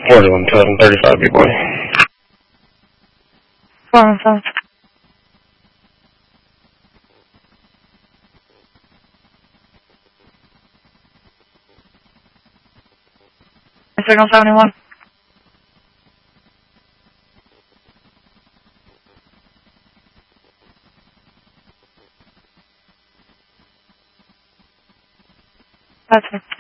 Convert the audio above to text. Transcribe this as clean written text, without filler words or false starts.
Order 135, B-boy. 415. Signal 71. That's it.